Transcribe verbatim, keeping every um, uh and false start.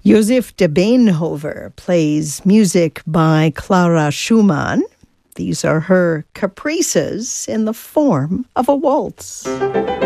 Josef de Beenhover plays music by Clara Schumann. These are her caprices in the form of a waltz.